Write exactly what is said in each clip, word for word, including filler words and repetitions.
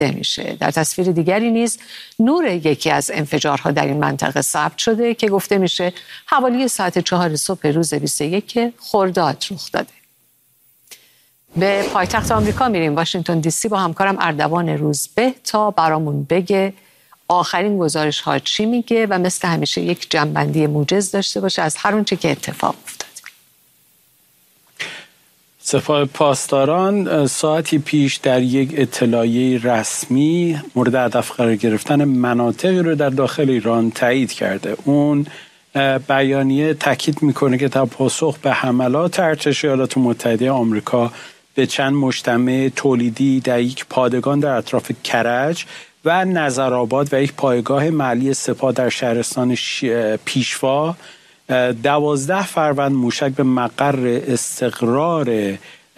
میشه. در تصویر دیگری نیز نور یکی از انفجارها در این منطقه ثبت شده که گفته میشه حوالی ساعت چهار صبح روز بیست و یک خرداد رخ داده. به پایتخت آمریکا میریم، واشنگتن دی سی، با همکارم اردوان روزبه تا برامون بگه آخرین گزارش ها چی میگه و مثل همیشه یک جنبندی موجز داشته باشه از هر اونچه که اتفاق افتاد. سپاه پاسداران ساعتی پیش در یک اطلاعیه رسمی مورد هدف قرار گرفتن مناطقی رو در داخل ایران تایید کرده. اون بیانیه تاکید میکنه که در پاسخ به حملات ارتش ایالات متحده آمریکا به چند مجتمع تولیدی در یک پادگان در اطراف کرج و نظرآباد و یک پایگاه محلی سپاه در شهرستان پیشوا دوازده فروند موشک به مقر استقرار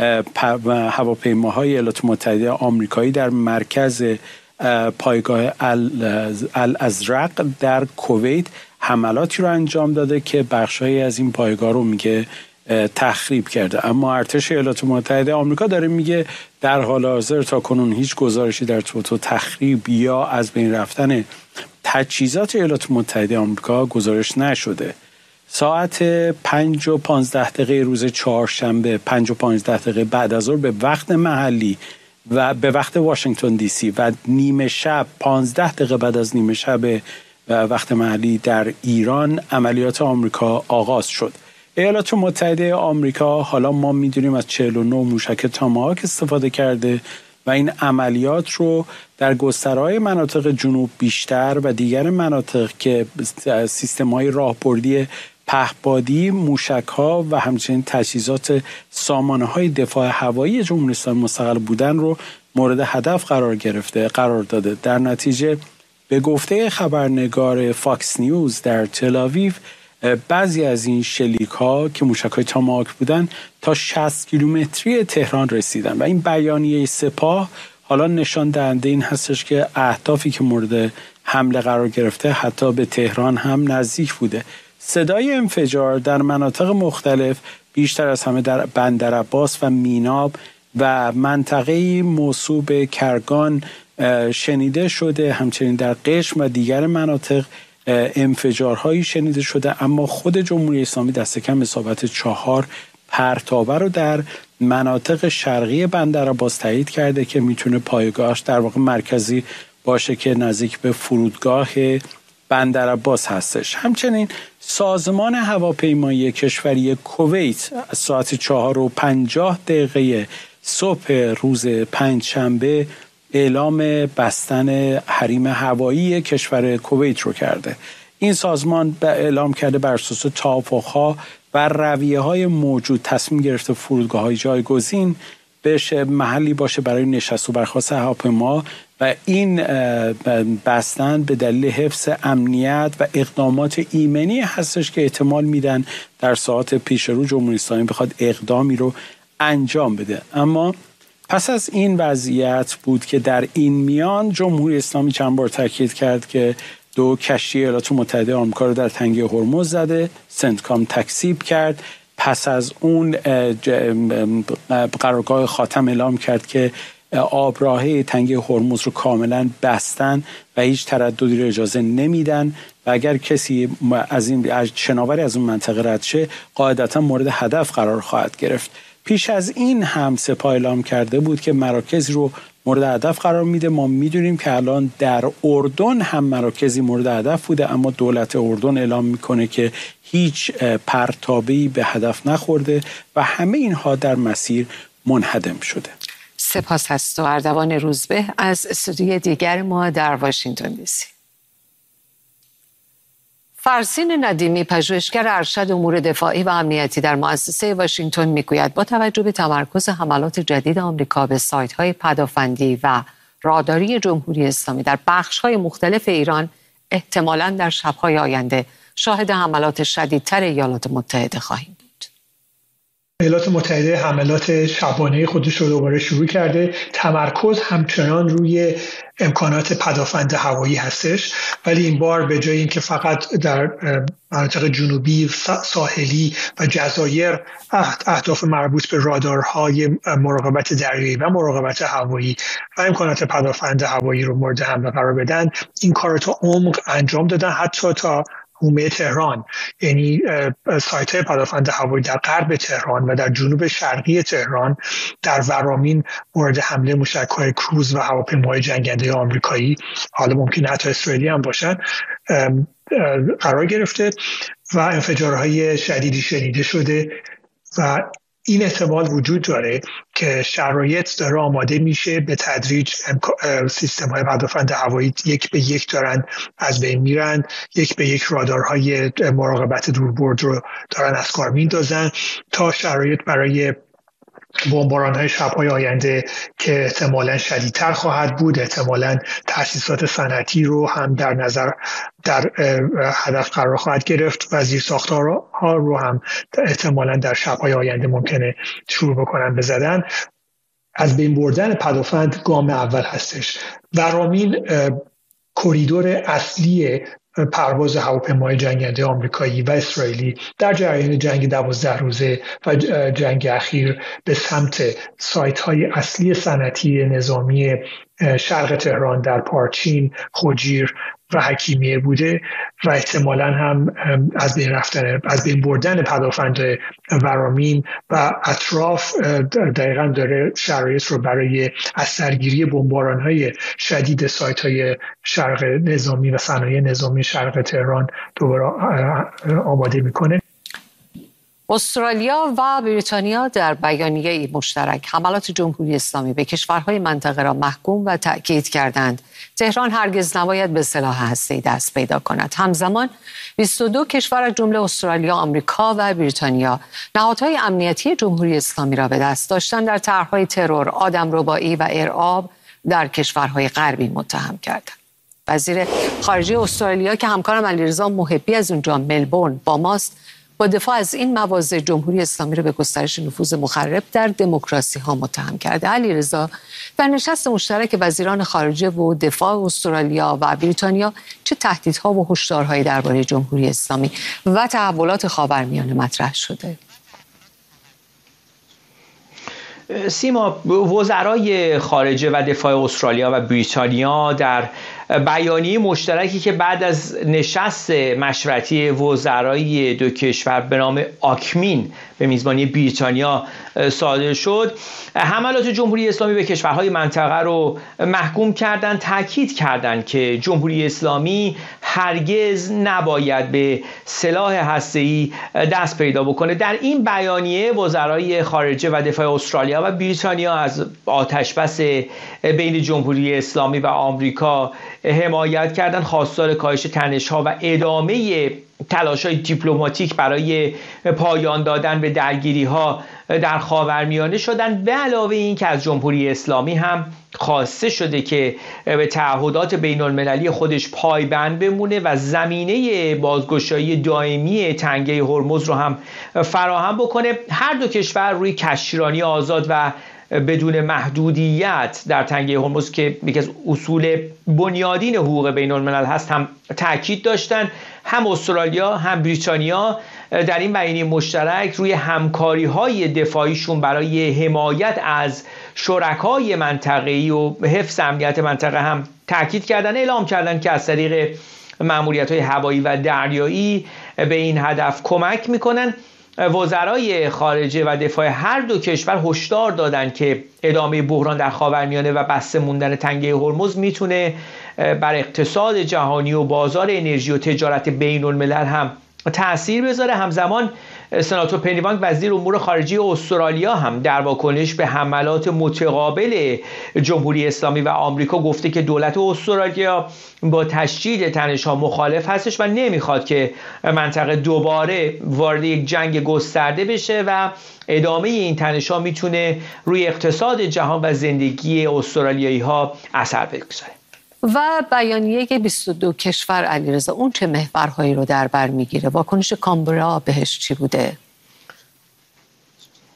هواپیماهای ایالات متحده آمریکایی در مرکز پایگاه الازرق در کویت حملاتی رو انجام داده که بخش‌هایی از این پایگاه رو میگه تخریب کرده. اما ارتش ایالات متحده آمریکا داره میگه در حال حاضر تا کنون هیچ گزارشی در تو تخریب یا از بین رفتن تجهیزات ایالات متحده آمریکا گزارش نشده. ساعت پنج و پانزده دقیقه روز چهارشنبه، پنج و پانزده دقیقه بعد از ظهر به وقت محلی و به وقت واشنگتن دی سی و نیمه شب پانزده دقیقه بعد از نیمه شب وقت محلی در ایران عملیات آمریکا آغاز شد. ایالات متحده آمریکا حالا ما میدونیم از چهل و نه موشک تاماهاک استفاده کرده و این عملیات رو در گسترهای مناطق جنوب بیشتر و دیگر مناطق که سیستم‌های راهبردی پهپادی، موشک‌ها و همچنین تجهیزات سامانه‌های دفاع هوایی جمهوری اسلامی مستقل بودن رو مورد هدف قرار گرفته قرار داده. در نتیجه به گفته خبرنگار فاکس نیوز در تل آویو بعضی از این شلیک‌ها که موشک‌های تاماهاک بودن تا شصت کیلومتری تهران رسیدن و این بیانیه سپاه حالا نشان دهنده این هستش که اهدافی که مورد حمله قرار گرفته حتی به تهران هم نزدیک بوده. صدای انفجار در مناطق مختلف بیشتر از همه در بندرعباس و میناب و منطقه موسوع به کرگان شنیده شده. همچنین در قشم و دیگر مناطق انفجارهایی شنیده شده، اما خود جمهوری اسلامی دست کم اصابت چهار پرتابه رو در مناطق شرقی بندرعباس تایید کرده که میتونه پایگاهش در واقع مرکزی باشه که نزدیک به فرودگاه بندرعباس هستش. همچنین سازمان هواپیمایی کشوری کویت از ساعت چهار و پنجاه دقیقه صبح روز پنجشنبه اعلام بستن حریم هوایی کشور کویت رو کرده. این سازمان اعلام کرده بر اساس توافق‌ها و رویه‌های موجود تصمیم گرفته فرودگاه‌های جایگزین بشه محلی باشه برای نشست و برخاست هواپیما و این بستن به دلیل حفظ امنیت و اقدامات ایمنی هستش که احتمال میدن در ساعات پیش رو جمهوری اسلامی بخواد اقدامی رو انجام بده. اما پس از این وضعیت بود که در این میان جمهوری اسلامی چند بار تاکید کرد که دو کشتی ایالات متحده آمریکا رو در تنگه هرمز زده، سنتکام تکذیب کرد. پس از اون قرارگاه خاتم اعلام کرد که آبراهه تنگه هرمز رو کاملا بستن و هیچ ترددی رو اجازه نمیدن و اگر کسی از این شناوری از اون منطقه رد شه قاعدتا مورد هدف قرار خواهد گرفت. پیش از این هم سپاه اعلام کرده بود که مراکزی رو مورد هدف قرار میده. ما میدونیم که الان در اردن هم مراکزی مورد هدف بوده، اما دولت اردن اعلام میکنه که هیچ پرتابه‌ای به هدف نخورده و همه اینها در مسیر منهدم شده. سپاس هست و اردوان روزبه از استودیوی دیگر ما در واشنگتن دی سی. فرزین ندیمی، پژوهشگر ارشد امور دفاعی و امنیتی در مؤسسه واشنگتن، میگوید با توجه به تمرکز حملات جدید آمریکا به سایت‌های پدافندی و راداری جمهوری اسلامی در بخش‌های مختلف ایران، احتمالاً در شب‌های آینده شاهد حملات شدیدتر ایالات متحده خواهیم بود. ایالات متحده حملات شبانه خودش رو دوباره شروع کرده. تمرکز همچنان روی امکانات پدافند هوایی هستش، ولی این بار به جای اینکه فقط در مناطق جنوبی، ساحلی و جزایر اهداف مربوط به رادارهای مراقبت دریایی و مراقبت هوایی و امکانات پدافند هوایی رو مورد حمله قرار بدن، این کار رو تا عمق انجام دادن، حتی تا حومه تهران، یعنی سایت های پدافند هوایی در غرب تهران و در جنوب شرقی تهران در ورامین مورد حمله موشک‌های کروز و هواپیماهای جنگنده آمریکایی، حالا ممکن حتی اسرائیلی هم باشن، قرار گرفته و انفجارهای شدیدی شنیده شده و این احتمال وجود داره که شرایط داره آماده میشه به تدریج سیستم های پدافند هوایی یک به یک دارن از بین میرن، یک به یک رادارهای مراقبت دوربرد رو دارن از کار میندازن تا شرایط برای بمباران های شب‌های آینده که احتمالاً شدیدتر خواهد بود، احتمالاً تأسیسات صنعتی رو هم در نظر در هدف قرار خواهد گرفت و زیرساخت‌ها رو هم احتمالاً در شب‌های آینده ممکنه شروع بکنن بزدن. از بین بردن پدافند گام اول هستش. ورامین کریدور اصلی پرواز هواپیماهای جنگنده آمریکایی و اسرائیلی در جریان جنگ دوازده روزه و جنگ اخیر به سمت سایت‌های اصلی صنعتی نظامی شرق تهران در پارچین، خوجیر و حکیمیه بوده و احتمالاً هم از بین رفتن از بین بردن پدافند ورامین و اطراف دقیقاً داره شرایط رو برای از سرگیری بمباران‌های شدید سایت‌های شرق نظامی و صنایع نظامی شرق تهران دوباره آماده میکنه. استرالیا و بریتانیا در بیانیه مشترک حملات جمهوری اسلامی به کشورهای منطقه را محکوم و تأکید کردند تهران هرگز نباید به سلاح هسته‌ای دست پیدا کند. همزمان بیست و دو کشور از جمله استرالیا، آمریکا و بریتانیا نهادهای امنیتی جمهوری اسلامی را به دست داشتن در طرح‌های ترور، آدمربایی و ارعاب در کشورهای غربی متهم کردند. وزیر خارجه استرالیا که همکارم علیرضا محبی از اونجا ملبورن با ماست، با دفاع از این مواضع جمهوری اسلامی را به گسترش نفوذ مخرب در دموکراسی ها متهم کرده. علیرضا، در نشست مشترک وزیران خارجه و دفاع استرالیا و بریتانیا چه تهدیدها و هشدارهایی درباره جمهوری اسلامی و تحولات خاورمیانه مطرح شده؟ سیما، وزرای خارجه و دفاع استرالیا و بریتانیا در بیانیه مشترکی که بعد از نشست مشورتی وزرای دو کشور به نام آکمین به میزبانی بریتانیا صادر شد، حملات جمهوری اسلامی به کشورهای منطقه رو محکوم کردند، تاکید کردند که جمهوری اسلامی هرگز نباید به سلاح هسته‌ای دست پیدا بکنه. در این بیانیه وزرای خارجه و دفاع استرالیا و بریتانیا از آتشبس بین جمهوری اسلامی و آمریکا حمایت کردند، خواستار کاهش تنش‌ها و ادامه تلاش‌های دیپلماتیک برای پایان دادن به درگیری‌ها در خاورمیانه شدند. به علاوه این که از جمهوری اسلامی هم خواسته شده که به تعهدات بین‌المللی خودش پایبند بمونه و زمینه بازگشایی دائمی تنگه هرمز رو هم فراهم بکنه. هر دو کشور روی کشتیرانی آزاد و بدون محدودیت در تنگه هرمز که یکی از اصول بنیادین حقوق بین الملل هست هم تاکید داشتن. هم استرالیا هم بریتانیا در این بیانیه مشترک روی همکاری‌های دفاعیشون برای حمایت از شرکای منطقه‌ای و حفظ امنیت منطقه هم تاکید کردن. اعلام کردن که از طریق مأموریت‌های هوایی و دریایی به این هدف کمک می‌کنن. وزرای خارجه و دفاع هر دو کشور هشدار دادند که ادامه بحران در خاورمیانه و بسته موندن تنگه هرمز میتونه بر اقتصاد جهانی و بازار انرژی و تجارت بین الملل هم تأثیر بذاره. همزمان سناتور پنی وانگ وزیر امور خارجه استرالیا هم در واکنش به حملات متقابل جمهوری اسلامی و آمریکا گفته که دولت استرالیا با تشدید تنش‌ها مخالف هستش و نمیخواد که منطقه دوباره وارد یک جنگ گسترده بشه و ادامه این تنش‌ها میتونه روی اقتصاد جهان و زندگی استرالیایی‌ها اثر بگذاره. و بیانیه بیست و دو کشور علیرضا اون چه محورهایی رو در بر میگیره؟ واکنش کامبرا بهش چی بوده؟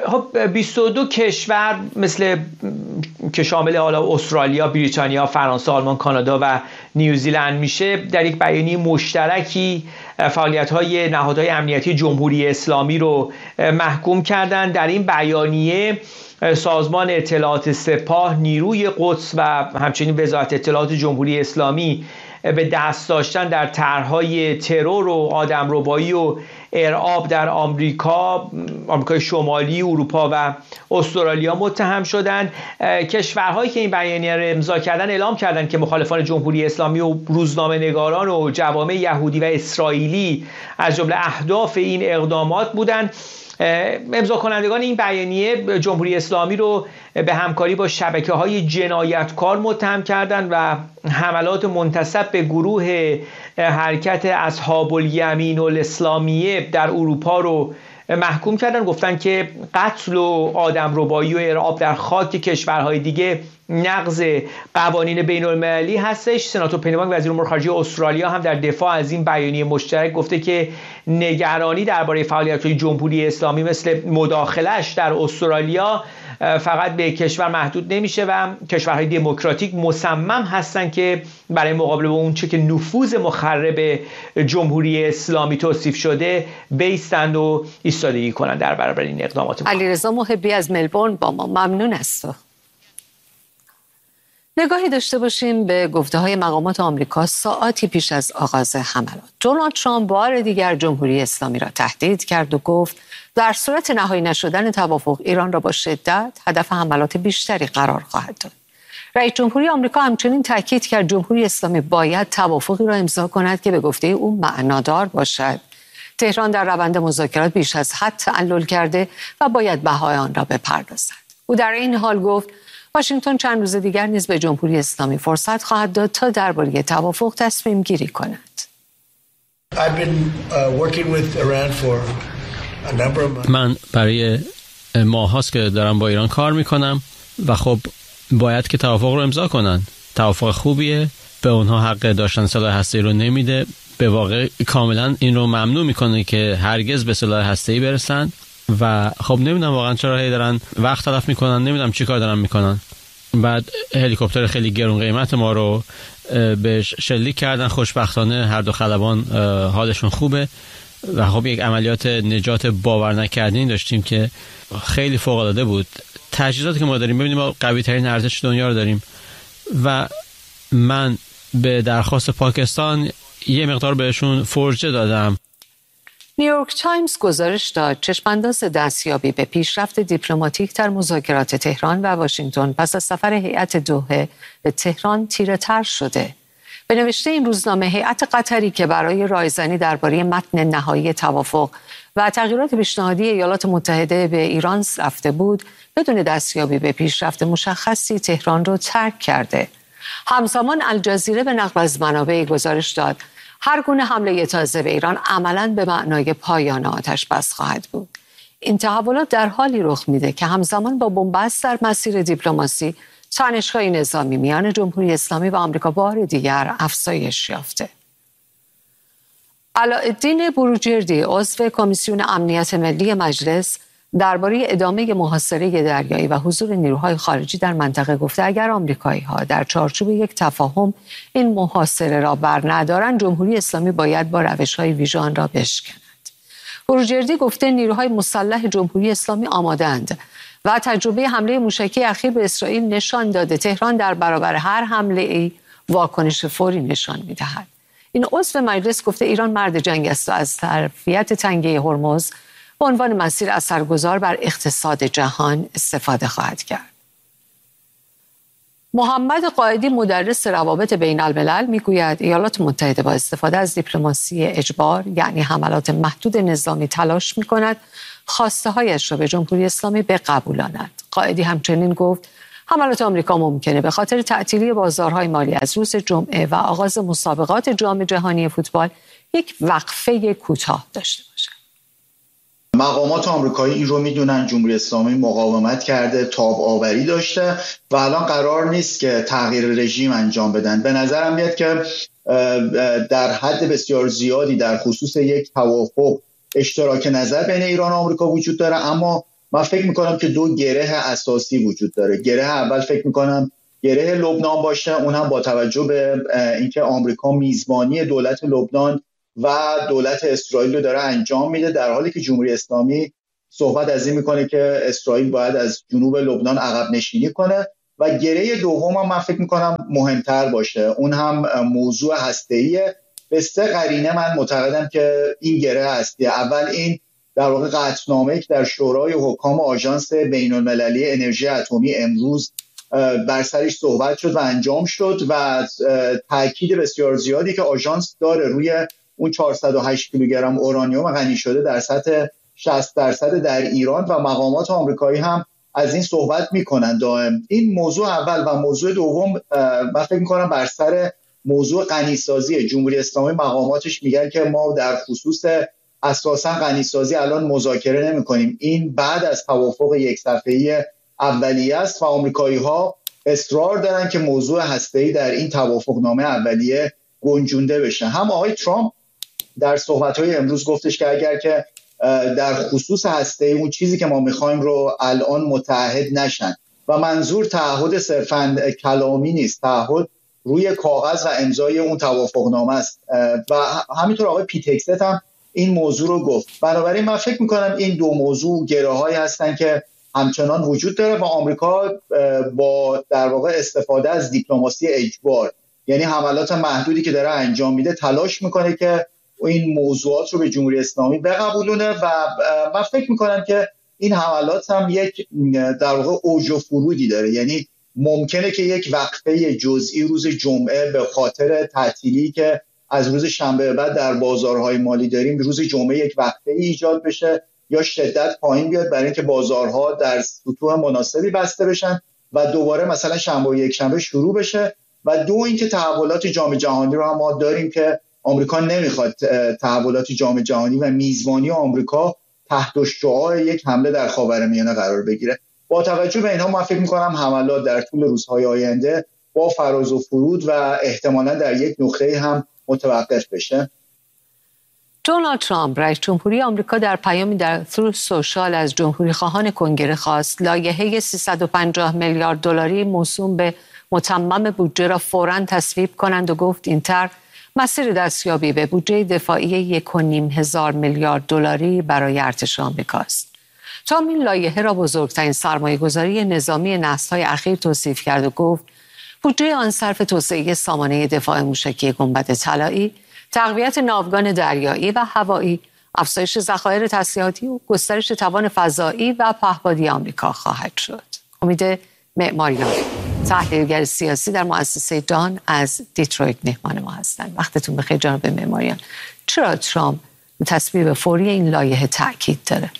خب بیست و دو کشور مثل که شامل حالا استرالیا، بریتانیا، فرانسه، آلمان، کانادا و نیوزیلند میشه، در یک بیانیه مشترکی فعالیت‌های نهادهای امنیتی جمهوری اسلامی رو محکوم کردند. در این بیانیه سازمان اطلاعات سپاه، نیروی قدس و همچنین وزارت اطلاعات جمهوری اسلامی به دست داشتن در طرح‌های ترور و آدمربایی و ارعاب در آمریکا، آمریکای شمالی، اروپا و استرالیا متهم شدند. کشورهایی که این بیانیه را امضا کردن اعلام کردند که مخالفان جمهوری اسلامی و روزنامه‌نگاران و جوامع یهودی و اسرائیلی از جمله اهداف این اقدامات بودند. امضا کنندگان این بیانیه جمهوری اسلامی رو به همکاری با شبکه‌های جنایتکار متهم کردند و حملات منتسب به گروه حرکت اصحاب الیمین الاسلامیه در اروپا رو محکوم کردن. گفتن که قتل و آدمربایی و ارعاب در خاک کشورهای دیگه نقض قوانین بین المللی هستش. سناتور پنی وانگ وزیر امور خارجه استرالیا هم در دفاع از این بیانیه مشترک گفته که نگرانی درباره فعالیت‌های جمهوری اسلامی مثل مداخله‌اش در استرالیا فقط به کشور محدود نمیشه و کشورهای دموکراتیک مصمم هستن که برای مقابله با اون چه که نفوذ مخرب جمهوری اسلامی توصیف شده بیستند و ایستادگی کنند در برابر این اقدامات. علیرضا محبی از ملبورن با ما، ممنون است. نگاهی داشته باشیم به گفته‌های مقامات آمریکا ساعاتی پیش از آغاز حملات. دونالد ترامپ بار دیگر جمهوری اسلامی را تهدید کرد و گفت در صورت نهایی نشدن توافق ایران را با شدت هدف حملات بیشتری قرار خواهد داد. رئیس جمهوری آمریکا همچنین تاکید کرد جمهوری اسلامی باید توافقی را امضا کند که به گفته او معنادار باشد. تهران در روند مذاکرات بیش از حد تعلل کرده و باید بهای آن را بپردازد. او در این حال گفت واشنگتن چند روز دیگر نیز به جمهوری اسلامی فرصت خواهد داد تا درباره توافق تصمیم گیری کند. من برای ماه هاست که دارم با ایران کار میکنم و خب باید که توافق رو امضا کنن. توافق خوبیه، به اونها حق داشتن سلاح هسته‌ای رو نمیده، به واقع کاملا این رو ممنوع میکنه که هرگز به سلاح هسته‌ای برسن و خب نمیدونم واقعا چرا هی دارن وقت تلف میکنن، نمیدونم چی کار دارن میکنن. بعد هلیکوپتر خیلی گرون قیمت ما رو بهش شلیک کردن. خوشبختانه هر دو خلبان حالشون خوبه و خب یک عملیات نجات باور نکردنی داشتیم که خیلی فوق العاده بود. تجهیزاتی که ما داریم، ببینیم ما قوی ترین ارتش دنیا رو داریم و من به درخواست پاکستان یه مقدار بهشون فرجه دادم. نیویورک تایمز گزارش داد چشمانداز دستیابی به پیشرفت دیپلماتیک در مذاکرات تهران و واشنگتن پس از سفر هیئت دوحه به تهران تیره تر شده. به نوشته این روزنامه، هیئت قطری که برای رایزنی درباره متن نهایی توافق و تغییرات پیشنهادی ایالات متحده به ایران رفته بود، بدون دستیابی به پیشرفت مشخصی تهران را ترک کرده. همزمان الجزیره به نقل از منابع گزارش داد هر گونه حمله تازه به ایران عملاً به معنای پایان آتش بس خواهد بود. این تحولات در حالی رخ میده که همزمان با بنبست در مسیر دیپلماسی، تنش‌های نظامی میان جمهوری اسلامی و آمریکا بار دیگر افزایش یافته. علاءالدین بروجردی، عضو کمیسیون امنیت ملی مجلس، درباره ادامه محاصره دریایی و حضور نیروهای خارجی در منطقه گفته اگر آمریکایی‌ها در چارچوب یک تفاهم این محاصره را برندارند، جمهوری اسلامی باید با روش‌های ویژه آن را بشکند. بروجردی گفته نیروهای مسلح جمهوری اسلامی آماده‌اند و تجربه حمله موشکی اخیر به اسرائیل نشان داده تهران در برابر هر حمله‌ای واکنش فوری نشان می‌دهد. این عضو مجلس گفته ایران مرد جنگ است و از ظرفیت تنگه هرمز به عنوان مسیر اثرگذار بر اقتصاد جهان استفاده خواهد کرد. محمد قائدی، مدرس روابط بین الملل، میگوید ایالات متحده با استفاده از دیپلماسی اجبار، یعنی حملات محدود نظامی، تلاش می‌کند خواسته هایش را به جمهوری اسلامی بقبولاند. قائدی همچنین گفت حملات آمریکا ممکنه به خاطر تعطیلی بازارهای مالی از روز جمعه و آغاز مسابقات جام جهانی فوتبال یک وقفه کوتاه داشته باشد. مقامات آمریکایی این رو میدونن، جمهوری اسلامی مقاومت کرده، تاب آوری داشته و الان قرار نیست که تغییر رژیم انجام بدن. به نظرم میاد که در حد بسیار زیادی در خصوص یک توافق اشتراک نظر بین ایران و آمریکا وجود داره، اما من فکر میکنم که دو گره اساسی وجود داره. گره اول فکر میکنم گره لبنان باشه، اون هم با توجه به اینکه آمریکا میزبانی دولت لبنان و دولت اسرائیل رو داره انجام میده، در حالی که جمهوری اسلامی صحبت از این میکنه که اسرائیل باید از جنوب لبنان عقب نشینی کنه. و گره دوم هم من فکر میکنم مهمتر باشه، اون هم موضوع هسته‌ایه. به سه قرینه من معتقدم که این گره هستیه. اول این در واقع قطعنامه‌ای که در شورای حکام آژانس بین‌المللی انرژی اتمی امروز بر سرش صحبت شد و انجام شد و تاکید بسیار زیادی که آژانس داره روی اون چهارصد و هشت کیلوگرم اورانیوم غنی شده در سطح شصت درصد در ایران و مقامات آمریکایی هم از این صحبت میکنن دائم. این موضوع اول. و موضوع دوم من فکر میکنم بر سر موضوع غنیسازی. جمهوری اسلامی مقاماتش میگن که ما در خصوص اساسا غنیسازی الان مذاکره نمیکنیم، این بعد از توافق یک صفحه‌ای اولیه است و آمریکایی ها اصرار دارن که موضوع هسته‌ای در این توافقنامه اولیه گنجونده بشه. هم آقای ترامپ در صحبت‌های امروز گفتش که اگر که در خصوص هسته‌ای اون چیزی که ما می‌خوایم رو الان متحد نشن، و منظور تعهد صرفاً کلامی نیست، تعهد روی کاغذ و امضای اون توافقنامه است. و همینطور آقای پیتکست هم این موضوع رو گفت. بنابراین من فکر می‌کنم این دو موضوع گره‌هایی هستن که همچنان وجود داره و آمریکا با در واقع استفاده از دیپلماسی اجبار، یعنی حملات محدودی که داره انجام میده، تلاش میکنه که این موضوعات رو به جمهوری اسلامی بقبولونه. و من فکر میکنم که این حملات هم یک در واقع اوج و فرودی داره، یعنی ممکنه که یک وقفه جزئی روز جمعه به خاطر تعطیلی که از روز شنبه بعد در بازارهای مالی داریم، روز جمعه یک وقفه ایجاد بشه یا شدت پایین بیاد برای اینکه بازارها در سطوح مناسبی بسته بشن و دوباره مثلا شنبه و یک شنبه شروع بشه. و دو اینکه تحولات جام جهانی رو هم ما داریم که آمریکا نمیخواد تحولات جام جهانی و میزبانی آمریکا تحت شعاع یک حمله در خاورمیانه قرار بگیره. با توجه به اینها من فکر می‌کنم حملات در طول روزهای آینده با فراز و فرود و احتمالاً در یک نقطه هم متوقف بشه. دونالد ترامپ رئیس جمهوری آمریکا در پیامی در تروث سوشال از جمهوری خواهان کنگره خواست لایحه سیصد و پنجاه میلیارد دلاری موسوم به متمم بودجه را فوراً تصویب کنند و گفت این طرح مسیر دستیابی به بودجه دفاعی یک و نیم هزار میلیارد دلاری برای ارتش آمریکا است. ترامپ این لایحه را بزرگترین سرمایه‌گذاری نظامی نسل‌های اخیر توصیف کرد و گفت بودجه آن صرف توسعه سامانه دفاع موشکی گنبد طلایی، تقویت ناوگان دریایی و هوایی، افزایش ذخایر تسلیحاتی و گسترش توان فضایی و پهپادی آمریکا خواهد شد. امید معماریان، تحلیلگر سیاسی در مؤسسه دان از دیترویت مهمان ما هستند. وقتتون بخیر جناب معماریان. چرا ترامپ به تصویب فوری این لایحه تاکید داره؟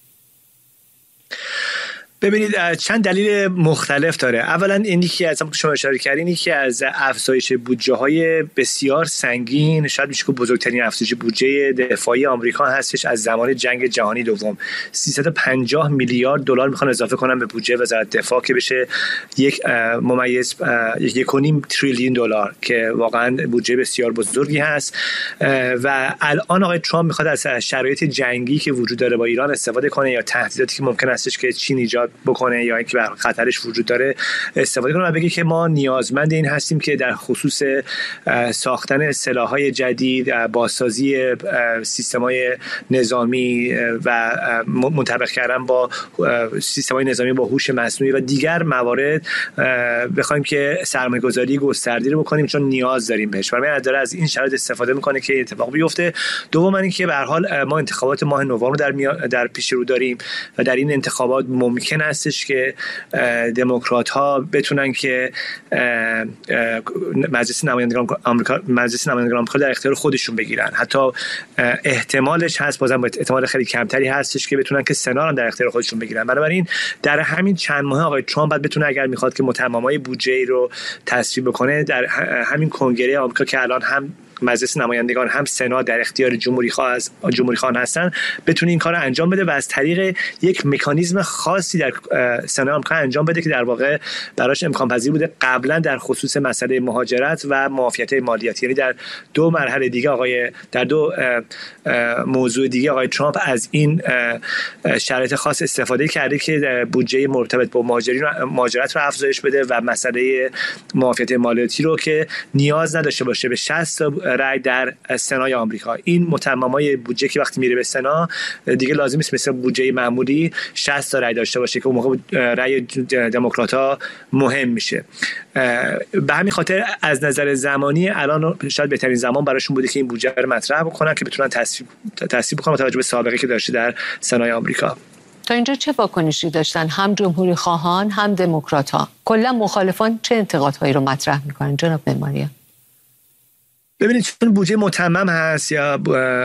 ببینید چند دلیل مختلف داره. اولا اینی که از شما اشاره کردین، یکی از افزایش بودجه های بسیار سنگین، شاید میشه که بزرگترین افزایش بودجه دفاعی آمریکا هستش از زمان جنگ جهانی دوم. سیصد و پنجاه میلیارد دلار میخوان اضافه کنن به بودجه وزارت دفاع که بشه یک ممیز یک و نیم تریلیون دلار که واقعا بودجه بسیار بزرگی هست. و الان آقای ترامپ میخواد از شرایط جنگی که وجود داره با ایران استفاده کنه یا تهدیداتی که ممکن هستش که چین ایجاد بکنه یا اینکه بر خطرش وجود داره استفاده کنه و بگه که ما نیازمند این هستیم که در خصوص ساختن سلاح‌های جدید، بازسازی سیستم‌های نظامی و منطبق کردن با سیستم‌های نظامی با هوش مصنوعی و دیگر موارد بخوایم که سرمایه‌گذاری گسترده رو بکنیم چون نیاز داریم بهش. برای داره از این شرایط استفاده میکنه که اتفاق بیفته. دوم اینکه به هر حال ما انتخابات ماه نوامبر در در پیش رو داریم و در این انتخابات ممکن هستش که دموکرات ها بتونن که مجلس نمایندگان آمریکا مجلس نمایندگان آمریکا در اختیار خودشون بگیرن. حتی احتمالش هست، بازم احتمال خیلی کمتری هستش که بتونن که سنا هم در اختیار خودشون بگیرن. بنابراین در همین چند ماه آقای ترامپ بعد بتونه اگر میخواد که متممای بودجه رو تصویب بکنه در همین کنگره آمریکا که الان هم مجلس نمایندگان هم سنا در اختیار جمهوری خواه از جمهوری خواهان هستن بتونه این کار رو انجام بده و از طریق یک مکانیزم خاصی در سنا آمریکا انجام بده که در واقع براش امکان پذیر بوده قبلا در خصوص مسئله مهاجرت و معافیت مالیاتی. یعنی در دو مرحله دیگه آقای در دو موضوع دیگه آقای ترامپ از این شرایط خاص استفاده کرده که بودجه مرتبط با مهاجرین مهاجرت رو افزایش بده و مسئله معافیت مالیاتی رو که نیاز نداشته باشه به شصت رای در سنای آمریکا. این متممای بودجه که وقتی میره به سنا دیگه لازم نیست مثل بودجه معمولی شصت رای داشته باشه که اون موقع رای دموکرات‌ها مهم میشه. به همین خاطر از نظر زمانی الان شاید بهترین زمان براشون بوده که این بودجه رو مطرح بکنن که بتونن تصویب تصویب بکنن با توجه به سابقه که داشته در سنای آمریکا. تا اینجا چه واکنشی داشتن هم جمهوری خواهان هم دموکرات ها؟ کلا مخالفان چه انتقادهایی رو مطرح میکنن جناب معماریان؟ ببینید چون بودجه متمم هست یا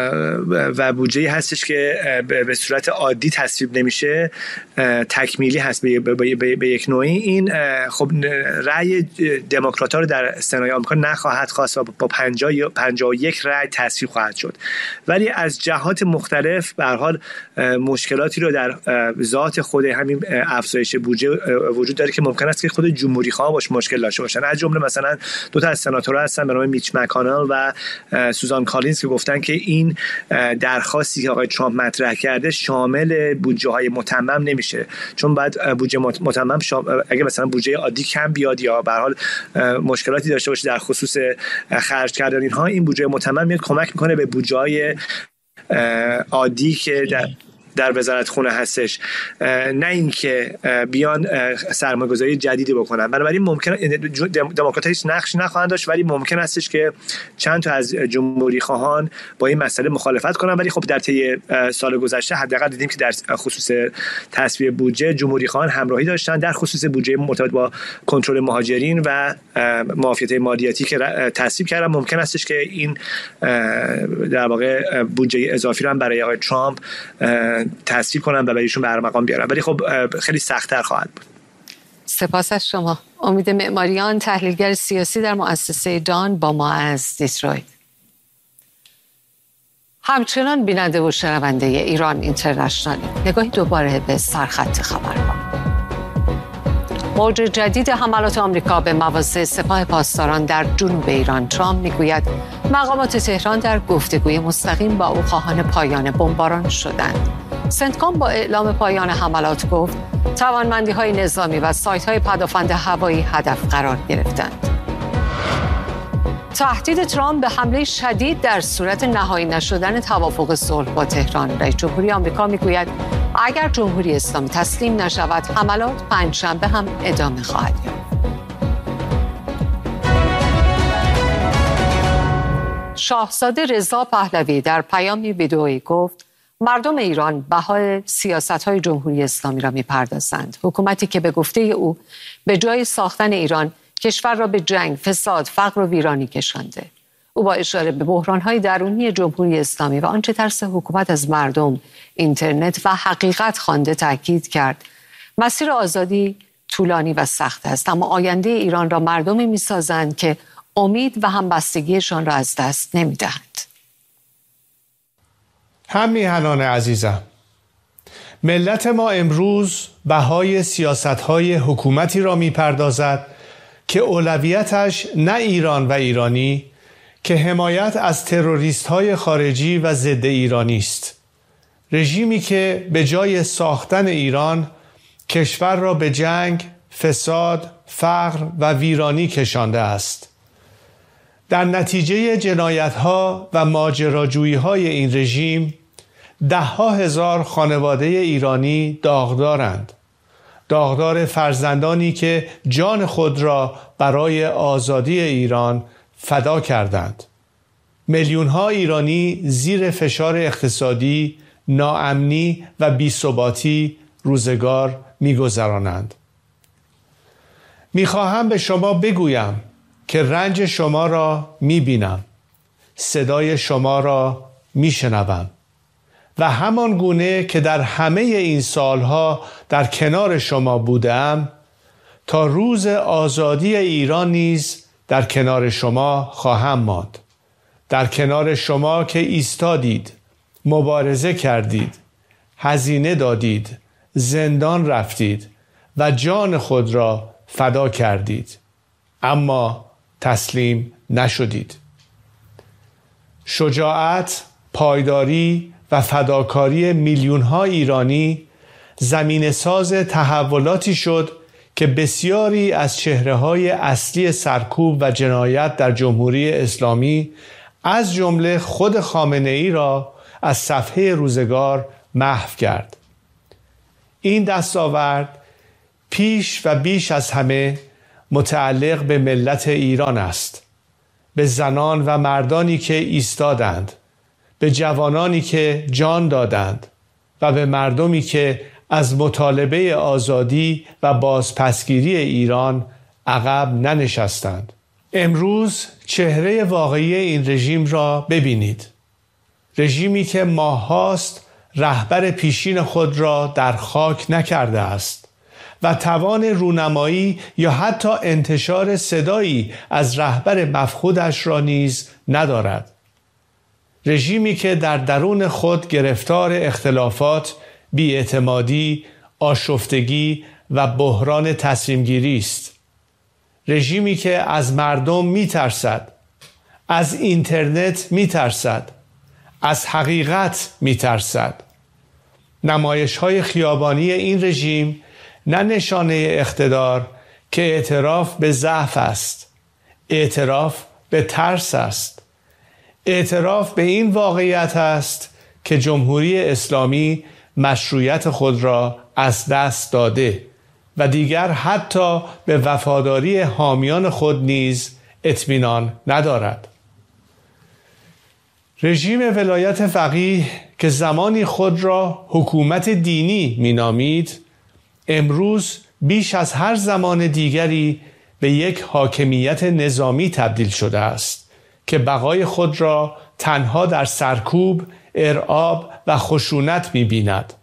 و بودجه هستش که به صورت عادی تصویب نمیشه، تکمیلی هست به, به, به, به یک نوعی، این خب رأی دموکرات‌ها رو در سنای آمریکا نخواهد خواست و با پنجاه و یک رأی تصویب خواهد شد. ولی از جهات مختلف به هر حال مشکلاتی رو در ذات خود همین افزایش بودجه وجود داره که ممکن است که خود جمهوری خواه باش مشکل داشته باشن. از جمله مثلا دو تا از سناتورها هستن به نام میچ مکانل و سوزان کالینز که گفتن که این درخواستی که آقای ترامپ مطرح کرده شامل بودجه های متمم نمیشه، چون بعد بودجه متمم اگه مثلا بودجه عادی کم بیاد یا به هر حال مشکلاتی داشته باشه در خصوص خرج کردن اینها، این بودجه متمم میاد کمک میکنه به بودجه های عادی که در در وزارت خونه هستش، نه اینکه بیان سرمایه‌گذاری جدیدی بکنن. بنابراین ممکن دموکرات‌ها هیچ نقشی نخواهند داشت، ولی ممکن استش که چند تا از جمهوری خواهان با این مسئله مخالفت کنن. ولی خب در طی سال گذشته حداقل دیدیم که در خصوص تصویب بودجه جمهوری خواهان همراهی داشتن در خصوص بودجه مرتبط با کنترل مهاجرین و معافیت مالیاتی که تصویب کردن. ممکن استش که این در واقع بودجه اضافی رو هم برای آقای ترامپ تصویب کنن و برایشون برمقام بیارن، ولی خب خیلی سخت‌تر خواهد بود. سپاس از شما. امید معماریان، تحلیلگر سیاسی در مؤسسه دان، با ما از دیترویت. همچنان بیننده و شنونده ایران اینترنشنال، نگاهی دوباره به سرخط خبرها. موج جدید حملات آمریکا به مواضع سپاه پاسداران در جنوب ایران. ترامپ میگوید مقامات تهران در گفتگوی مستقیم با او خواهان پایان بمباران شدند. سنتکام با اعلام پایان حملات گفت توانمندی‌های نظامی و سایت‌های پدافند هوایی هدف قرار گرفتند. تهدید ترامپ به حمله شدید در صورت نهایی نشدن توافق صلح با تهران. رئیس جمهوری آمریکا میگوید اگر جمهوری اسلامی تسلیم نشود حملات پنجشنبه هم ادامه خواهد یافت. شاهزاده رضا پهلوی در پیامی ویدئویی گفت مردم ایران بهای سیاست‌های جمهوری اسلامی را می‌پردازند. حکومتی که به گفته او به جای ساختن ایران کشور را به جنگ، فساد، فقر و ویرانی کشانده. او با اشاره به بحران‌های درونی جمهوری اسلامی و آنچه ترس حکومت از مردم، اینترنت و حقیقت خوانده تاکید کرد مسیر آزادی طولانی و سخت است، اما آینده ایران را مردمی می‌سازند که امید و همبستگیشان را از دست نمی‌دهند. هم میهنان عزیزم، ملت ما امروز بهای سیاست‌های حکومتی را می‌پردازد که اولویتش نه ایران و ایرانی، که حمایت از تروریست‌های خارجی و ضد ایرانی است. رژیمی که به جای ساختن ایران کشور را به جنگ، فساد، فقر و ویرانی کشانده است. در نتیجه جنایت‌ها و ماجراجویی‌های این رژیم ده‌ها هزار خانواده ایرانی داغدارند. داغدار فرزندانی که جان خود را برای آزادی ایران فدا کردند. میلیون‌ها ایرانی زیر فشار اقتصادی، ناامنی و بی‌ثباتی روزگار می‌گذرانند. می‌خواهم به شما بگویم که رنج شما را می‌بینم، صدای شما را می‌شنوم و همان گونه که در همه این سالها در کنار شما بودم، تا روز آزادی ایران نیز در کنار شما خواهم ماند. در کنار شما که ایستادید، مبارزه کردید، هزینه دادید، زندان رفتید و جان خود را فدا کردید، اما تسلیم نشدید. شجاعت، پایداری و فداکاری میلیون‌ها ایرانی زمینه ساز تحولاتی شد که بسیاری از چهره‌های اصلی سرکوب و جنایت در جمهوری اسلامی از جمله خود خامنه‌ای را از صفحه روزگار محو کرد. این دستاورد پیش و بیش از همه متعلق به ملت ایران است، به زنان و مردانی که ایستادند، به جوانانی که جان دادند و به مردمی که از مطالبه آزادی و بازپسگیری ایران عقب ننشستند. امروز چهره واقعی این رژیم را ببینید. رژیمی که ماه‌هاست رهبر پیشین خود را در خاک نکرده است و توان رونمایی یا حتی انتشار صدایی از رهبر مفقودش را نیز ندارد. رژیمی که در درون خود گرفتار اختلافات، بی‌اعتمادی، آشفتگی و بحران تصمیم گیری است. رژیمی که از مردم میترسد، از اینترنت میترسد، از حقیقت میترسد. نمایش‌های خیابانی این رژیم نه نشانه اقتدار که اعتراف به ضعف است، اعتراف به ترس است. اعتراف به این واقعیت است که جمهوری اسلامی مشروعیت خود را از دست داده و دیگر حتی به وفاداری حامیان خود نیز اطمینان ندارد. رژیم ولایت فقیه که زمانی خود را حکومت دینی مینامید، امروز بیش از هر زمان دیگری به یک حاکمیت نظامی تبدیل شده است که بقای خود را تنها در سرکوب، ارعاب و خشونت می‌بیند.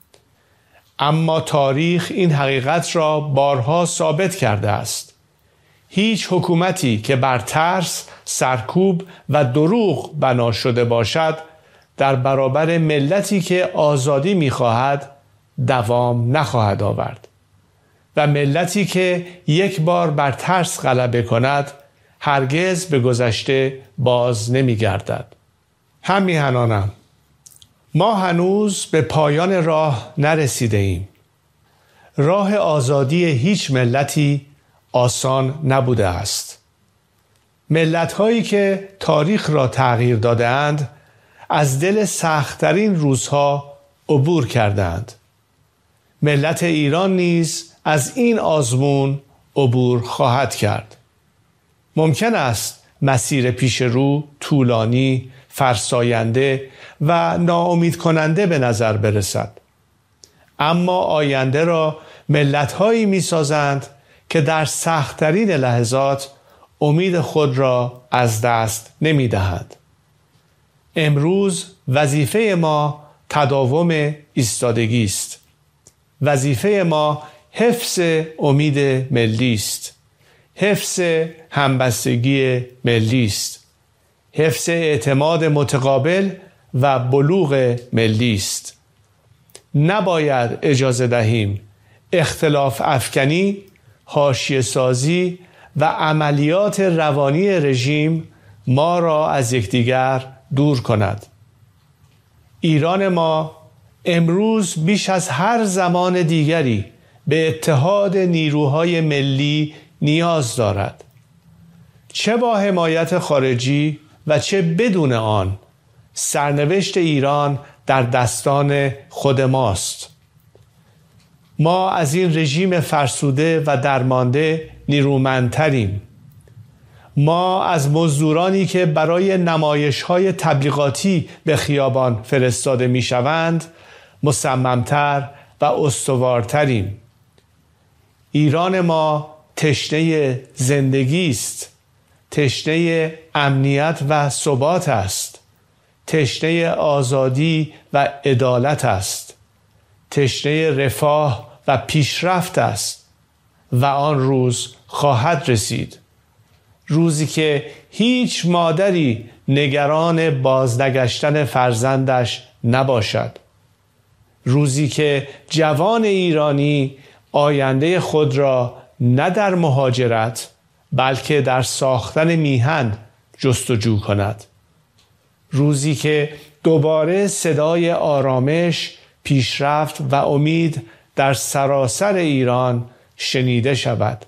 اما تاریخ این حقیقت را بارها ثابت کرده است. هیچ حکومتی که بر ترس، سرکوب و دروغ بنا شده باشد در برابر ملتی که آزادی می‌خواهد دوام نخواهد آورد و ملتی که یک بار بر ترس غلبه کند هرگز به گذشته باز نمی‌گردد. هم میهنانم، ما هنوز به پایان راه نرسیده ایم. راه آزادی هیچ ملتی آسان نبوده است. ملت‌هایی که تاریخ را تغییر داده‌اند از دل سخت‌ترین روزها عبور کردند. ملت ایران نیز از این آزمون عبور خواهد کرد. ممکن است مسیر پیش رو طولانی، فرساینده و ناامید کننده به نظر برسد. اما آینده را ملت‌هایی می‌سازند که در سخت‌ترین لحظات امید خود را از دست نمی‌دهند. امروز وظیفه ما تداوم ایستادگی است. وظیفه ما حفظ امید ملی است. حفظ همبستگی ملی است. حفظ اعتماد متقابل و بلوغ ملی است. نباید اجازه دهیم اختلاف افکنی، حاشیه سازی و عملیات روانی رژیم ما را از یکدیگر دور کند. ایران ما امروز بیش از هر زمان دیگری به اتحاد نیروهای ملی نیاز دارد. چه با حمایت خارجی و چه بدون آن، سرنوشت ایران در دستان خود ماست. ما از این رژیم فرسوده و درمانده نیرومندتریم. ما از مزدورانی که برای نمایش‌های تبلیغاتی به خیابان فرستاده می‌شوند مصممتر و استوارتریم. ایران ما تشنه زندگی است، تشنه امنیت و ثبات است، تشنه آزادی و عدالت است، تشنه رفاه و پیشرفت است و آن روز خواهد رسید. روزی که هیچ مادری نگران بازنگشتن فرزندش نباشد. روزی که جوان ایرانی آینده خود را نه در مهاجرت بلکه در ساختن میهن جستجو کند. روزی که دوباره صدای آرامش، پیشرفت و امید در سراسر ایران شنیده شود.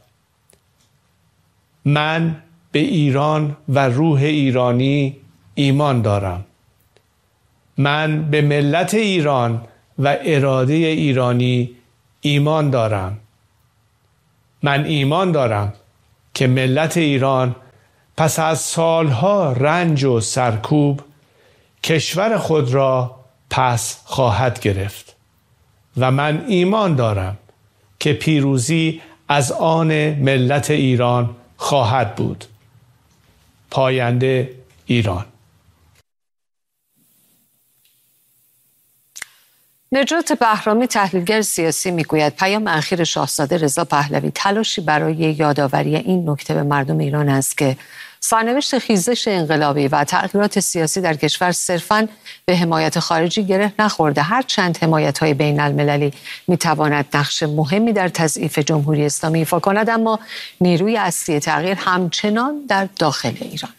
من به ایران و روح ایرانی ایمان دارم. من به ملت ایران و اراده ایرانی ایمان دارم. من ایمان دارم که ملت ایران پس از سالها رنج و سرکوب کشور خود را پس خواهد گرفت و من ایمان دارم که پیروزی از آن ملت ایران خواهد بود. پاینده ایران. نجات بهرامی تحلیلگر سیاسی میگوید پیام اخیر شاهزاده رضا پهلوی تلاشی برای یادآوری این نکته به مردم ایران است که سرنوشت خیزش انقلابی و تغییرات سیاسی در کشور صرفاً به حمایت خارجی گره نخورده، هرچند حمایت‌های بین المللی میتواند نقش مهمی در تضعیف جمهوری اسلامی ایفا کند، اما نیروی اصلی تغییر همچنان در داخل ایران.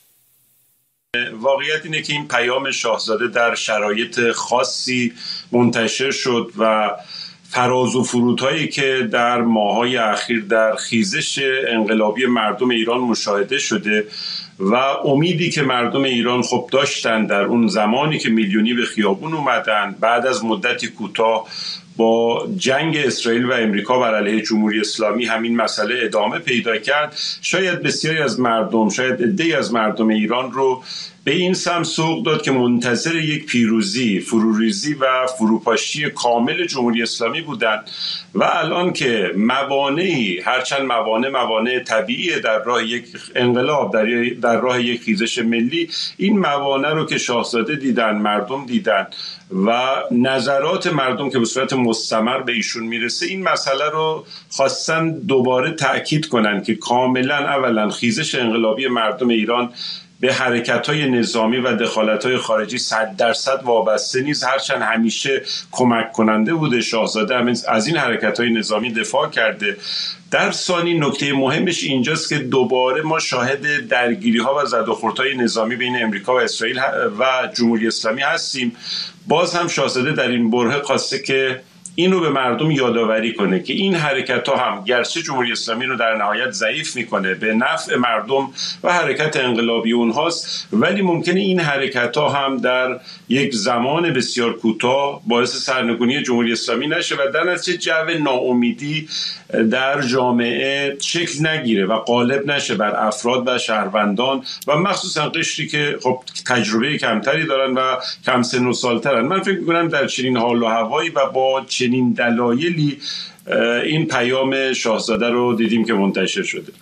واقعیت اینه که این پیام شاهزاده در شرایط خاصی منتشر شد و فراز و فرودهایی که در ماه‌های اخیر در خیزش انقلابی مردم ایران مشاهده شده و امیدی که مردم ایران خب داشتن در اون زمانی که میلیونی به خیابون اومدن بعد از مدتی کوتاه با جنگ اسرائیل و امریکا بر علیه جمهوری اسلامی همین مسئله ادامه پیدا کرد، شاید بسیاری از مردم، شاید عده‌ای از مردم ایران رو به این سمت سوق داد که منتظر یک پیروزی، فروریزی و فروپاشی کامل جمهوری اسلامی بودند و الان که موانعی، هرچند موانع موانع طبیعی در راه یک انقلاب، در, در راه یک خیزش ملی، این موانع رو که شاهزاده دیدن، مردم دیدن و نظرات مردم که به صورت مستمر به ایشون میرسه، این مسئله رو خواستن دوباره تأکید کنن که کاملا اولا خیزش انقلابی مردم ایران به حرکت‌های نظامی و دخالت‌های خارجی صد درصد وابسته نیست، هرچند همیشه کمک کننده بوده. شاهزاده هم از این حرکت‌های نظامی دفاع کرده. در ثانی نکته مهمش اینجاست که دوباره ما شاهد درگیری‌ها و زد و خوردهای نظامی بین امریکا و اسرائیل و جمهوری اسلامی هستیم. باز هم شاهزاده در این برهه خواسته که اینو به مردم یادآوری کنه که این حرکت ها هم گرچه جمهوری اسلامی رو در نهایت ضعیف میکنه، به نفع مردم و حرکت انقلابی اونهاست، ولی ممکنه این حرکت ها هم در یک زمان بسیار کوتاه باعث سرنگونی جمهوری اسلامی نشه و در نتیجه جو ناامیدی در جامعه شکل نگیره و غالب نشه بر افراد و شهروندان و مخصوصا قشری که خب تجربه کمتری دارن و کم سن و سالترن. من فکر میکنم در چنین حال و هوایی و با چنین دلایلی این پیام شاهزاده رو دیدیم که منتشر شده.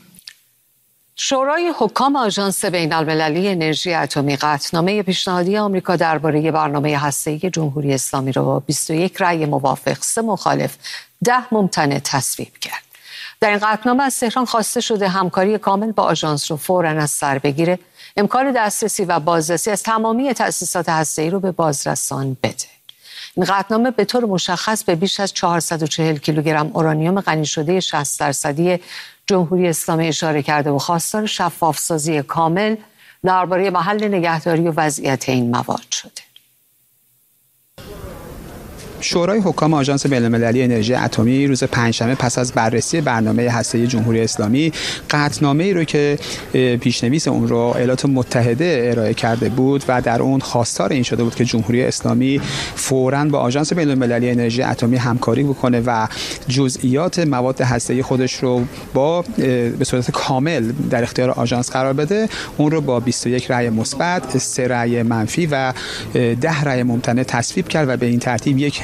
شورای حکام آژانس بین‌المللی انرژی اتمی قطعنامه پیشنهادی آمریکا درباره برنامه هسته‌ای جمهوری اسلامی را با بیست و یک رأی موافق، سه مخالف، ده ممتنع تصویب کرد. در این قطعنامه از تهران خواسته شده همکاری کامل با آژانس رو فوراً از سر بگیره، امکان دسترسی و بازرسی از تمامی تأسیسات هسته‌ای رو به بازرسان بده. این قطعنامه به طور مشخص به بیش از چهارصد و چهل کیلوگرم اورانیوم غنی شده شصت درصدی جمهوری اسلامی اشاره کرده و خواستار شفافسازی کامل درباره محل نگهداری و وضعیت این مواد شده. شورای حکام آژانس بین‌المللی انرژی اتمی روز پنجشنبه پس از بررسی برنامه هسته‌ای جمهوری اسلامی قطعنامه‌ای رو که پیشنویس اون رو ایالات متحده ارائه کرده بود و در اون خواستار این شده بود که جمهوری اسلامی فوراً با آژانس بین‌المللی انرژی اتمی همکاری بکنه و جزئیات مواد هسته‌ای خودش رو با به صورت کامل در اختیار آژانس قرار بده، اون رو با بیست و یک رأی مثبت، سه رأی منفی و ده رأی ممتنع تصویب کرد و به این ترتیب یک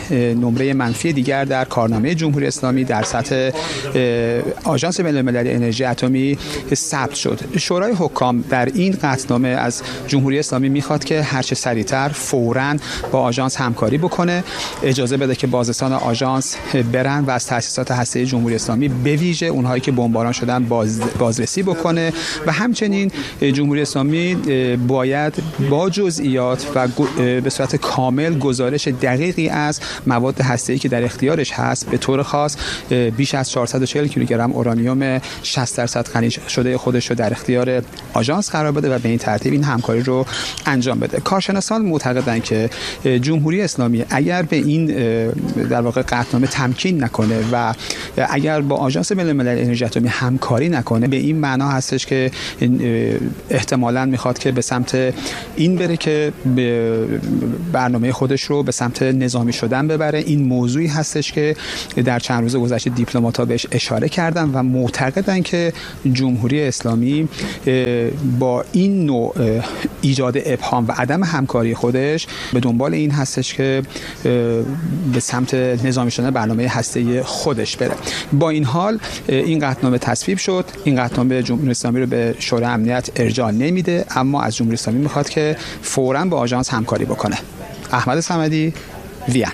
نمره منفی دیگر در کارنامه جمهوری اسلامی در سطح آژانس بین‌المللی انرژی اتمی ثبت شد. شورای حکام در این قطعنامه از جمهوری اسلامی میخواد که هر چه سریعتر فوراً با آژانس همکاری بکنه، اجازه بده که بازرسان آژانس برن و از تأسیسات هسته‌ای جمهوری اسلامی به ویژه اونهایی که بمباران شدن باز بازرسی بکنه و همچنین جمهوری اسلامی باید با جزئیات و به صورت کامل گزارش دقیقی از مواد هسته‌ای که در اختیارش هست، به طور خاص بیش از چهارصد و چهل کیلوگرم اورانیوم شصت درصد غنی شده خودش رو در اختیار آژانس قرار بده و به این ترتیب این همکاری رو انجام بده. کارشناسان معتقدند که جمهوری اسلامی اگر به این در واقع قطعنامه تمکین نکنه و اگر با آژانس بین‌المللی انرژی اتمی همکاری نکنه، به این معنا هستش که احتمالاً میخواد که به سمت این بره که برنامه خودش رو به سمت نظامی شدن ببره. این موضوعی هستش که در چند روز گذشته دیپلمات‌ها بهش اشاره کردن و معتقدن که جمهوری اسلامی با این نوع ایجاد ابهام و عدم همکاری خودش به دنبال این هستش که به سمت نظامی شدن برنامه هسته‌ای خودش بره. با این حال این قطعنامه تصویب شد. این قطعنامه جمهوری اسلامی رو به شورای امنیت ارجاع نمیده، اما از جمهوری اسلامی میخواد که فوراً با آژانس همکاری بکنه. احمد صمدی، وین.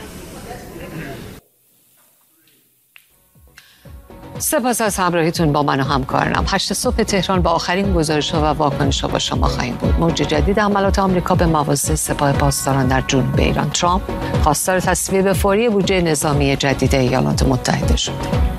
سپاس از همراهیتون با من و همکارانم. هشت صبح تهران با آخرین گزارش‌ها و واکنش‌ها با شما خواهیم بود. موج جدید حملات آمریکا به مواضع سپاه پاسداران در جنوب ایران. ترامپ خواستار تصویب فوری بودجه نظامی جدید ایالات متحده شد.